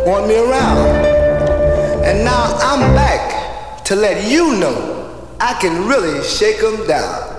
want me around. And now I'm back to let you know I can really shake 'em down.